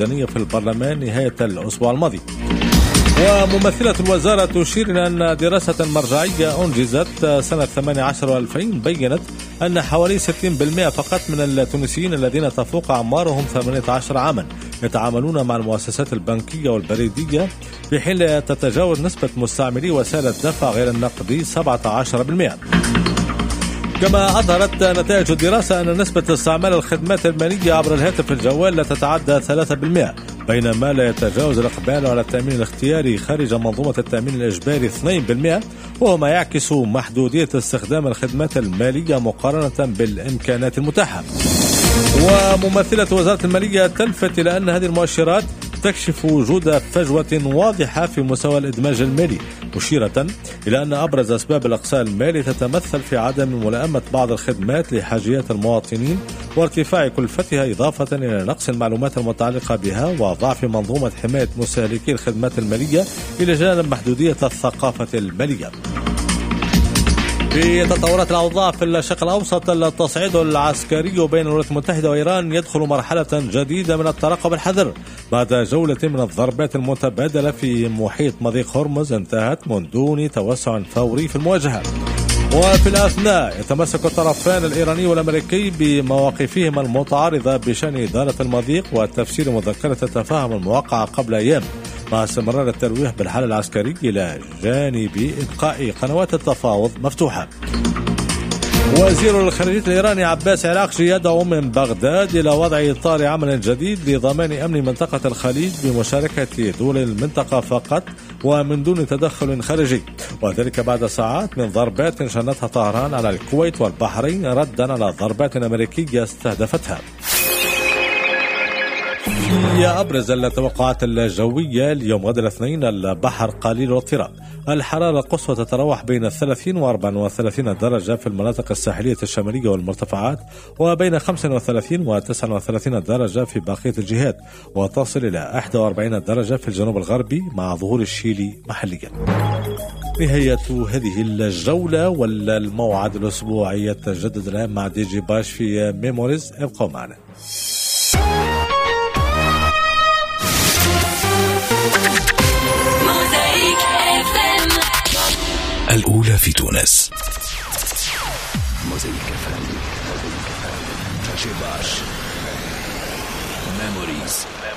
في البرلمان نهاية الأسبوع الماضي. وممثلة الوزارة تشير إلى أن دراسة مرجعية أنجزت سنة 18 و2000 بيّنت أن حوالي 60% فقط من التونسيين الذين تفوق أعمارهم 18 عاما يتعاملون مع المؤسسات البنكية والبريدية، في حين لا تتجاوز نسبة مستعملي وسائل الدفع غير النقدي 17%. كما أظهرت نتائج الدراسة أن نسبة استعمال الخدمات المالية عبر الهاتف الجوال لا تتعدى 3%، بينما لا يتجاوز الإقبال على التأمين الاختياري خارج منظومة التأمين الإجباري 2%، وهو ما يعكس محدودية استخدام الخدمات المالية مقارنة بالإمكانات المتاحة. وممثلة وزارة المالية تلفت إلى أن هذه المؤشرات تكشف وجود فجوة واضحة في مستوى الإدماج المالي، مشيرة إلى أن أبرز أسباب الإقصاء المالي تتمثل في عدم ملائمة بعض الخدمات لحاجيات المواطنين وارتفاع كلفتها، إضافة إلى نقص المعلومات المتعلقة بها وضعف منظومة حماية مستهلكي الخدمات المالية، إلى جانب محدودية الثقافة المالية. في تطورات الأوضاع في الشرق الأوسط، التصعيد العسكري بين الولايات المتحدة وإيران يدخل مرحلة جديدة من الترقب الحذر بعد جولة من الضربات المتبادلة في محيط مضيق هرمز انتهت من دون توسع فوري في المواجهة. وفي الأثناء يتمسك الطرفان الإيراني والأمريكي بمواقفهما المتعارضة بشأن إدارة المضيق وتفسير مذكرة التفاهم الموقعة قبل أيام، مع استمرار الترويح بالحل العسكري إلى جانب إبقاء قنوات التفاوض مفتوحة. وزير الخارجية الإيراني عباس عراقجي يدعو من بغداد إلى وضع إطار عمل جديد لضمان أمن منطقة الخليج بمشاركة دول المنطقة فقط ومن دون تدخل خارجي، وذلك بعد ساعات من ضربات شنتها طهران على الكويت والبحرين ردا على ضربات أمريكية استهدفتها. هي أبرز التوقعات الجوية اليوم غد الاثنين: البحر قليل الاضطراب، الحرارة القصوى تتراوح بين 30 و 34 درجة في المناطق الساحلية الشمالية والمرتفعات، وبين 35 و 39 درجة في بقية الجهات، وتصل إلى 41 درجة في الجنوب الغربي مع ظهور الشيلي محليا. نهاية هذه الجولة، والموعد الأسبوعي يتجدد الآن مع دي جي باش في ميموريز. ابقوا معنا. الأولى في تونس. موزايك FM. جيباش. ميموريز.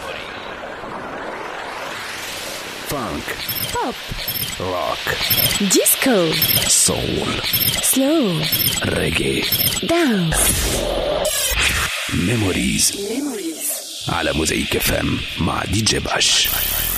فانك. بوب. روك. ديسكو. سول. سلو. ريجي. دانس. ميموريز على موزايك FM مع دي جي باش.